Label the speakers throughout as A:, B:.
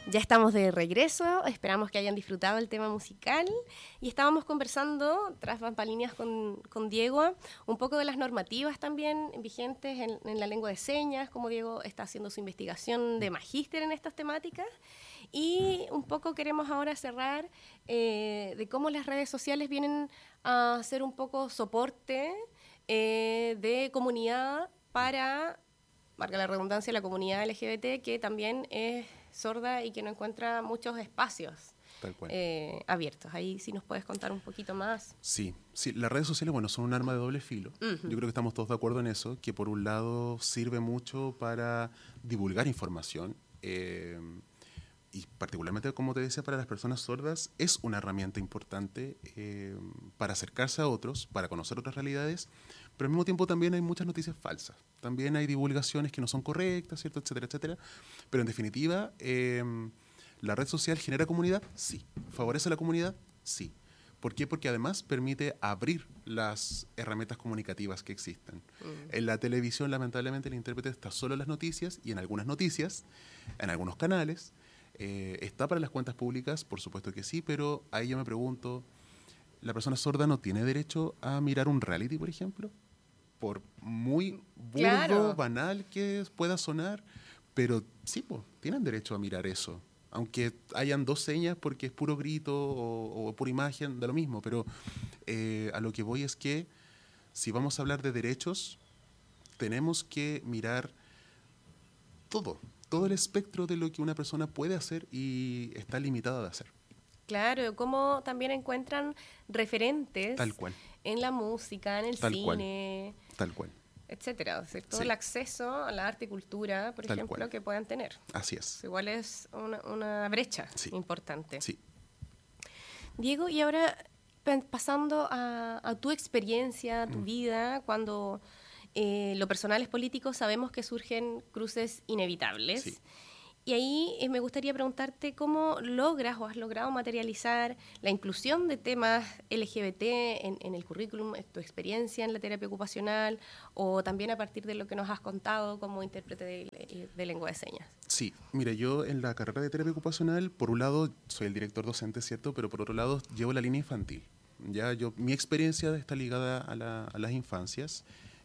A: Ya estamos de regreso, esperamos que hayan disfrutado el tema musical y estábamos conversando tras bambalinas con Diego un poco de las normativas también vigentes en la lengua de señas, como Diego está haciendo su investigación de magíster en estas temáticas, y un poco queremos ahora cerrar de cómo las redes sociales vienen a ser un poco soporte de comunidad para, marca la redundancia, la comunidad LGBT, que también es sorda y que no encuentra muchos espacios
B: Tal cual.
A: Abiertos. Ahí sí nos puedes contar un poquito más.
B: Sí, las redes sociales, bueno, son un arma de doble filo. Yo creo que estamos todos de acuerdo en eso, que por un lado sirve mucho para divulgar información, y particularmente, como te decía, para las personas sordas, es una herramienta importante para acercarse a otros, para conocer otras realidades, pero al mismo tiempo también hay muchas noticias falsas. También hay divulgaciones que no son correctas, ¿cierto? Etcétera, etcétera. Pero en definitiva, ¿la red social genera comunidad? Sí. ¿Favorece a la comunidad? Sí. ¿Por qué? Porque además permite abrir las herramientas comunicativas que existen. En la televisión, lamentablemente, el intérprete está solo en las noticias y en algunas noticias, en algunos canales. ¿Está para las cuentas públicas? Por supuesto que sí, pero ahí yo me pregunto, ¿la persona sorda no tiene derecho a mirar un reality, por ejemplo? Por muy burdo,
A: Claro.
B: banal que pueda sonar, pero sí, pues, tienen derecho a mirar eso. Aunque hayan dos señas porque es puro grito o pura imagen, da lo mismo, pero a lo que voy es que si vamos a hablar de derechos, tenemos que mirar todo el espectro de lo que una persona puede hacer y está limitada de hacer.
A: Claro, cómo también encuentran referentes
B: Tal cual.
A: en la música, en el
B: Tal
A: cine,
B: Tal cual.
A: etcétera. O sea, todo
B: Sí.
A: el acceso a la arte y cultura, por
B: Tal
A: ejemplo,
B: cual.
A: que puedan tener.
B: Así es.
A: Igual es una brecha
B: Sí.
A: importante.
B: Sí.
A: Diego, y ahora pasando a tu experiencia, a tu vida, cuando lo personal es político, sabemos que surgen cruces inevitables.
B: Sí.
A: Y ahí me gustaría preguntarte cómo logras o has logrado materializar la inclusión de temas LGBT en el currículum, tu experiencia en la terapia ocupacional o también a partir de lo que nos has contado como intérprete de lengua de señas.
B: Sí, mira, yo en la carrera de terapia ocupacional, por un lado, soy el director docente, ¿cierto? Pero por otro lado, llevo la línea infantil. Mi experiencia está ligada a las infancias,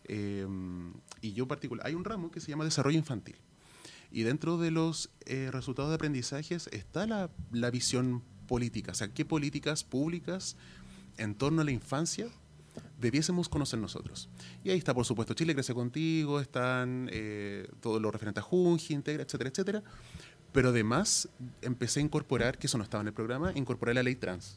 B: y yo particular, hay un ramo que se llama desarrollo infantil. Y dentro de los resultados de aprendizajes está la visión política, o sea, qué políticas públicas en torno a la infancia debiésemos conocer nosotros. Y ahí está, por supuesto, Chile Crece Contigo, están todo lo referente a Junji, Integra, etcétera, etcétera. Pero además empecé a incorporar, que eso no estaba en el programa, incorporé la ley trans.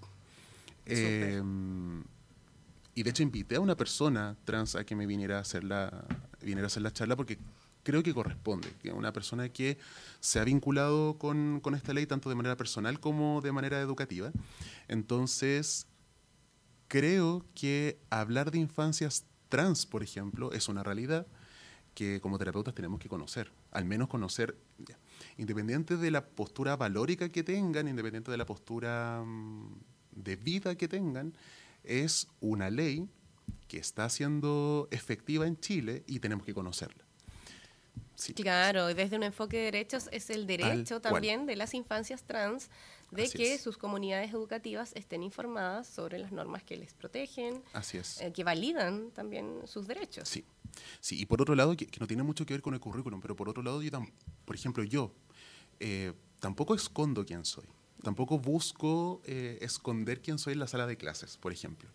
B: Y de hecho invité a una persona trans a que me viniera a hacer la charla porque creo que corresponde, que una persona que se ha vinculado con esta ley tanto de manera personal como de manera educativa. Entonces, creo que hablar de infancias trans, por ejemplo, es una realidad que como terapeutas tenemos que conocer, al menos conocer, independiente de la postura valórica que tengan, independiente de la postura de vida que tengan, es una ley que está siendo efectiva en Chile y tenemos que conocerla. Sí.
A: Claro, y desde un enfoque de derechos es el derecho también
B: cual.
A: de las infancias trans de
B: Así
A: que
B: es.
A: sus comunidades educativas estén informadas sobre las normas que les protegen,
B: Así es.
A: que validan también sus derechos.
B: Sí, sí, y por otro lado, que no tiene mucho que ver con el currículum, pero por otro lado, por ejemplo, yo tampoco escondo quién soy, tampoco busco esconder quién soy en la sala de clases, por ejemplo.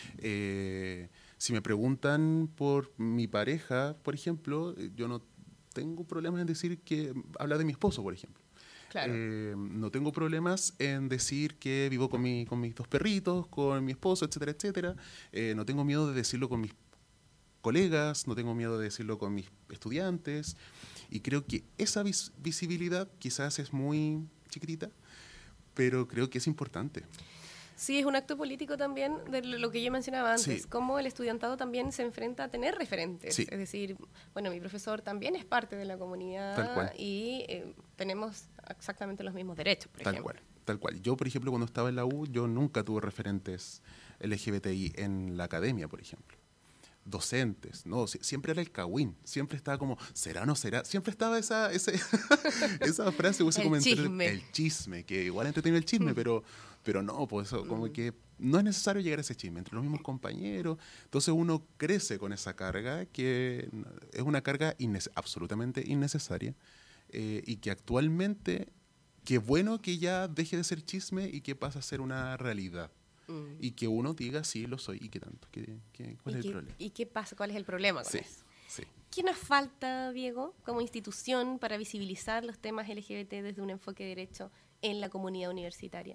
B: Si me preguntan por mi pareja, por ejemplo, yo no tengo problemas en decir que habla de mi esposo, por ejemplo.
A: Claro.
B: No tengo problemas en decir que vivo con mis dos perritos, con mi esposo, etcétera, etcétera. No tengo miedo de decirlo con mis colegas, no tengo miedo de decirlo con mis estudiantes. Y creo que esa visibilidad quizás es muy chiquitita, pero creo que es importante.
A: Sí, es un acto político también de lo que yo mencionaba antes,
B: Sí.
A: cómo el estudiantado también se enfrenta a tener referentes.
B: Sí.
A: Es decir, bueno, mi profesor también es parte de la comunidad
B: Tal cual.
A: y tenemos exactamente los mismos derechos, por ejemplo.
B: Tal cual. Yo, por ejemplo, cuando estaba en la U, yo nunca tuve referentes LGBTI en la academia, por ejemplo. docentes, ¿no? Siempre era el cagüín, siempre estaba como, ¿será o no será? Siempre estaba esa frase o ese comentario, el chisme, que igual entretiene el chisme, pero no, pues eso, como que no es necesario llegar a ese chisme entre los mismos compañeros. Entonces uno crece con esa carga, que es una carga absolutamente innecesaria, y que actualmente, qué bueno que ya deje de ser chisme y que pasa a ser una realidad. Y que uno diga, sí, lo soy, y qué tanto, ¿cuál es el problema?
A: ¿Y qué pasa? ¿Cuál es el problema con eso?
B: Sí.
A: ¿Qué nos falta, Diego, como institución para visibilizar los temas LGBT desde un enfoque de derecho en la comunidad universitaria?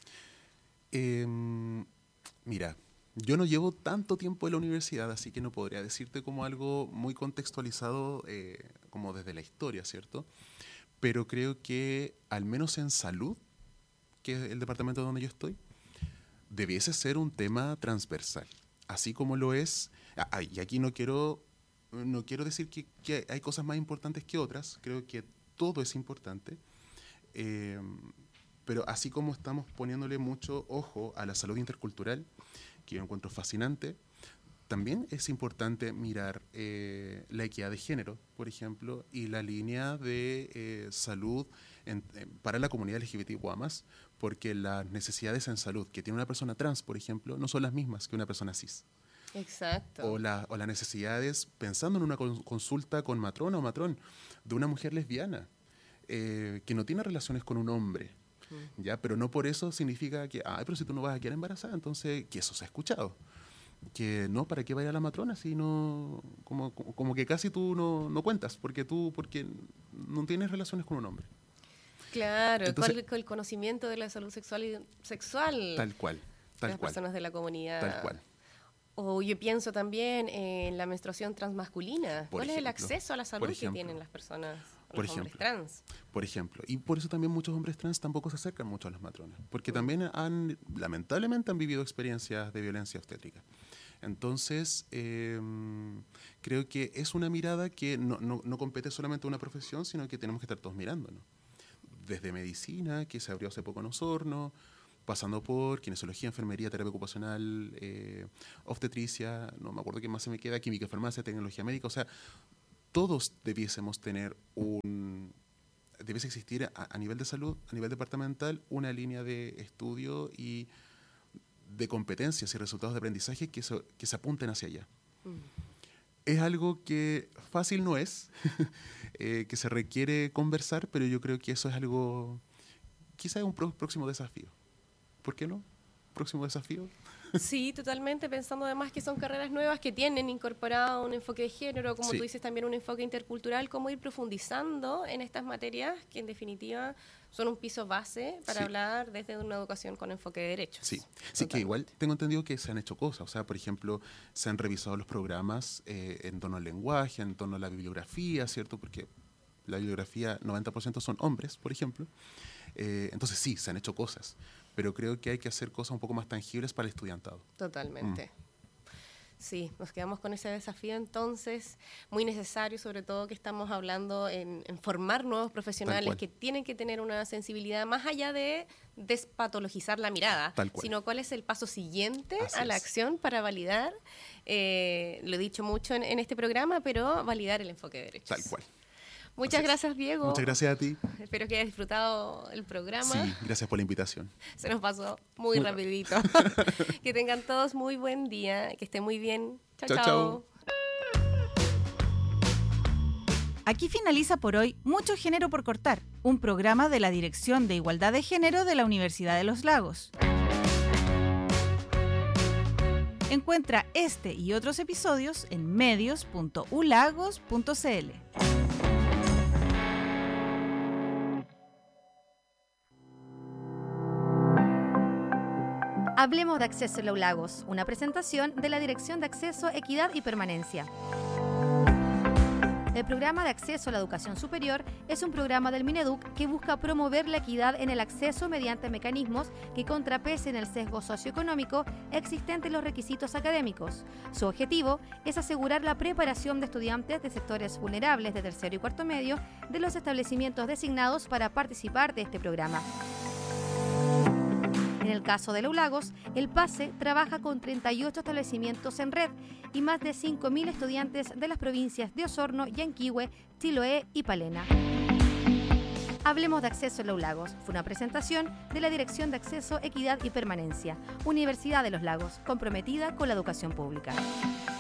B: Mira, yo no llevo tanto tiempo en la universidad, así que no podría decirte como algo muy contextualizado, como desde la historia, ¿cierto? Pero creo que, al menos en salud, que es el departamento donde yo estoy, debiese ser un tema transversal, así como lo es. Y aquí no quiero decir que hay cosas más importantes que otras, creo que todo es importante, pero así como estamos poniéndole mucho ojo a la salud intercultural, que yo encuentro fascinante, también es importante mirar la equidad de género, por ejemplo, y la línea de salud para la comunidad LGBTIQ+, porque las necesidades en salud que tiene una persona trans, por ejemplo, no son las mismas que una persona cis.
A: Exacto.
B: O las necesidades, pensando en una consulta con matrona o matrón, de una mujer lesbiana, que no tiene relaciones con un hombre, ¿ya? Pero no por eso significa que, pero si tú no vas a quedar embarazada, entonces, que eso se ha escuchado. Que no, ¿para qué vaya la matrona si no, como que casi tú no cuentas, porque no tienes relaciones con un hombre?
A: Claro, entonces, con el conocimiento de la salud sexual
B: tal cual,
A: de las personas de la comunidad.
B: Tal cual.
A: O yo pienso también en la menstruación transmasculina. ¿Cuál es el acceso a la salud que tienen las personas, los hombres trans?
B: Por ejemplo, y por eso también muchos hombres trans tampoco se acercan mucho a las matronas, porque también lamentablemente han vivido experiencias de violencia obstétrica. Entonces, creo que es una mirada que no compete solamente a una profesión, sino que tenemos que estar todos mirándonos. Desde medicina, que se abrió hace poco en Osorno, pasando por kinesiología, enfermería, terapia ocupacional, obstetricia, no me acuerdo qué más se me queda, química, farmacia, tecnología médica. O sea, todos debiésemos tener debiese existir a nivel de salud, a nivel departamental, una línea de estudio y de competencias y resultados de aprendizaje que se apunten hacia allá. Es algo que fácil no es, que se requiere conversar, pero yo creo que eso es algo, quizás un próximo desafío. ¿Por qué no? ¿Próximo desafío?
A: Sí, totalmente, pensando además que son carreras nuevas que tienen incorporado un enfoque de género, como tú dices, también un enfoque intercultural, cómo ir profundizando en estas materias que en definitiva son un piso base para hablar desde una educación con enfoque de derechos.
B: Sí, que igual tengo entendido que se han hecho cosas, o sea, por ejemplo, se han revisado los programas en torno al lenguaje, en torno a la bibliografía, ¿cierto? Porque la bibliografía 90% son hombres, por ejemplo. Entonces sí, se han hecho cosas, pero creo que hay que hacer cosas un poco más tangibles para el estudiantado.
A: Totalmente. Sí, nos quedamos con ese desafío entonces, muy necesario, sobre todo que estamos hablando en formar nuevos profesionales que tienen que tener una sensibilidad más allá de despatologizar la mirada, sino cuál es el paso siguiente a la acción para validar, lo he dicho mucho en este programa, pero validar el enfoque de derechos.
B: Tal cual.
A: Muchas gracias, Diego.
B: Muchas gracias a ti.
A: Espero que hayas disfrutado el programa.
B: Sí, gracias por la invitación.
A: Se nos pasó muy rapidito. Que tengan todos muy buen día, que estén muy bien. Chao.
C: Aquí finaliza por hoy Mucho Género por Cortar, un programa de la Dirección de Igualdad de Género de la Universidad de Los Lagos. Encuentra este y otros episodios en medios.ulagos.cl.
D: Hablemos de Acceso en los Lagos, una presentación de la Dirección de Acceso, Equidad y Permanencia. El programa de acceso a la educación superior es un programa del Mineduc que busca promover la equidad en el acceso mediante mecanismos que contrapesen el sesgo socioeconómico existente en los requisitos académicos. Su objetivo es asegurar la preparación de estudiantes de sectores vulnerables de tercero y cuarto medio de los establecimientos designados para participar de este programa. En el caso de Los Lagos, el PASE trabaja con 38 establecimientos en red y más de 5.000 estudiantes de las provincias de Osorno, Yanquihue, Chiloé y Palena. Hablemos de acceso en Los Lagos. Fue una presentación de la Dirección de Acceso, Equidad y Permanencia, Universidad de Los Lagos, comprometida con la educación pública.